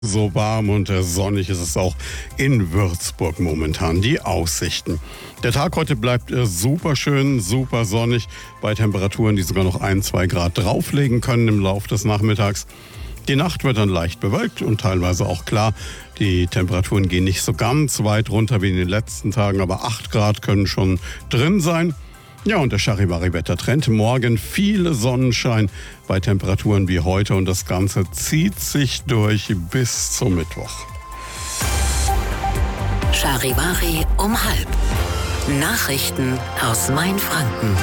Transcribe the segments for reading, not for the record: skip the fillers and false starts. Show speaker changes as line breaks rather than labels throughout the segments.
So warm und sonnig ist es auch in Würzburg momentan. Die Aussichten. Der Tag heute bleibt super schön, super sonnig, bei Temperaturen, die sogar noch 1-2 Grad drauflegen können im Laufe des Nachmittags. Die Nacht wird dann leicht bewölkt und teilweise auch klar. Die Temperaturen gehen nicht so ganz weit runter wie in den letzten Tagen, aber 8 Grad können schon drin sein. Ja, und der Charivari-Wettertrend. Morgen viel Sonnenschein bei Temperaturen wie heute und das Ganze zieht sich durch bis zum Mittwoch.
Charivari um 12:30. Nachrichten aus Mainfranken.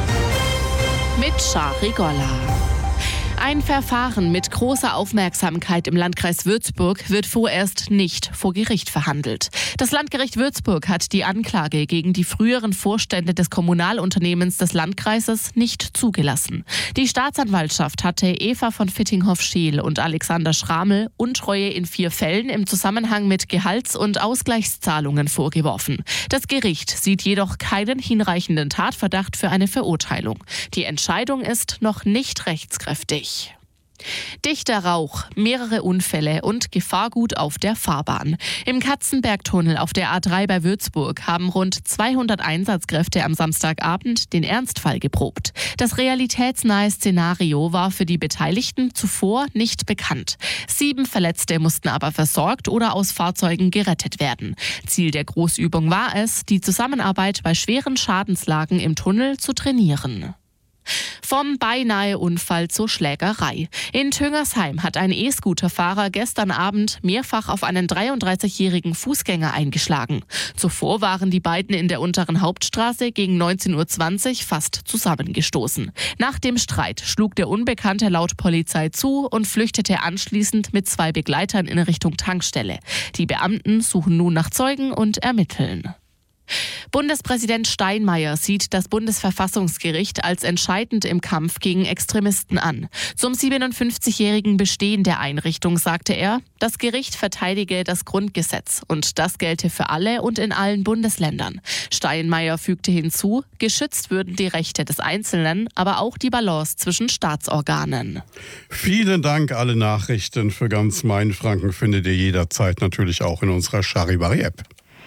Mit Shari Golla. Ein Verfahren mit großer Aufmerksamkeit im Landkreis Würzburg wird vorerst nicht vor Gericht verhandelt. Das Landgericht Würzburg hat die Anklage gegen die früheren Vorstände des Kommunalunternehmens des Landkreises nicht zugelassen. Die Staatsanwaltschaft hatte Eva von Fittinghoff-Scheel und Alexander Schramel Untreue in 4 Fällen im Zusammenhang mit Gehalts- und Ausgleichszahlungen vorgeworfen. Das Gericht sieht jedoch keinen hinreichenden Tatverdacht für eine Verurteilung. Die Entscheidung ist noch nicht rechtskräftig. Dichter Rauch, mehrere Unfälle und Gefahrgut auf der Fahrbahn. Im Katzenbergtunnel auf der A3 bei Würzburg haben rund 200 Einsatzkräfte am Samstagabend den Ernstfall geprobt. Das realitätsnahe Szenario war für die Beteiligten zuvor nicht bekannt. 7 Verletzte mussten aber versorgt oder aus Fahrzeugen gerettet werden. Ziel der Großübung war es, die Zusammenarbeit bei schweren Schadenslagen im Tunnel zu trainieren. Vom Beinahe-Unfall zur Schlägerei. In Tüngersheim hat ein E-Scooter-Fahrer gestern Abend mehrfach auf einen 33-jährigen Fußgänger eingeschlagen. Zuvor waren die beiden in der unteren Hauptstraße gegen 19:20 Uhr fast zusammengestoßen. Nach dem Streit schlug der Unbekannte laut Polizei zu und flüchtete anschließend mit 2 Begleitern in Richtung Tankstelle. Die Beamten suchen nun nach Zeugen und ermitteln. Bundespräsident Steinmeier sieht das Bundesverfassungsgericht als entscheidend im Kampf gegen Extremisten an. Zum 57-jährigen Bestehen der Einrichtung sagte er, das Gericht verteidige das Grundgesetz und das gelte für alle und in allen Bundesländern. Steinmeier fügte hinzu, geschützt würden die Rechte des Einzelnen, aber auch die Balance zwischen Staatsorganen.
Vielen Dank. Alle Nachrichten für ganz Mainfranken findet ihr jederzeit natürlich auch in unserer Charivari-App.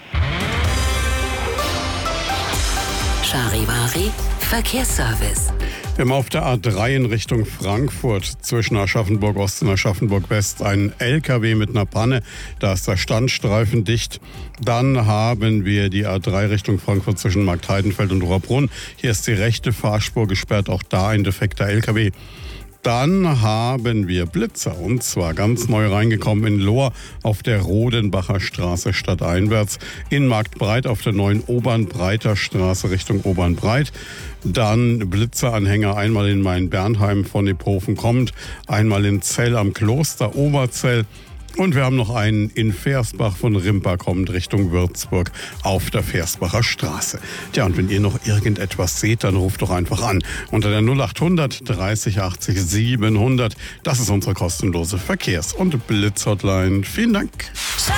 Charivari Verkehrsservice.
Wir haben auf der A3 in Richtung Frankfurt zwischen Aschaffenburg Ost und Aschaffenburg West einen LKW mit einer Panne. Da ist der Standstreifen dicht. Dann haben wir die A3 Richtung Frankfurt zwischen Marktheidenfeld und Rohrbrunn. Hier ist die rechte Fahrspur gesperrt, auch da ein defekter LKW. Dann haben wir Blitzer, und zwar ganz neu reingekommen in Lohr auf der Rodenbacher Straße stadteinwärts, in Marktbreit auf der neuen Obernbreiter Straße Richtung Obernbreit. Dann Blitzeranhänger einmal in Main-Bernheim von Iphofen kommt, einmal in Zell am Kloster Oberzell. Und wir haben noch einen in Versbach von Rimpa kommt Richtung Würzburg auf der Versbacher Straße. Tja, und wenn ihr noch irgendetwas seht, dann ruft doch einfach an unter der 0800 30 80 700. Das ist unsere kostenlose Verkehrs- und Blitzhotline. Vielen Dank.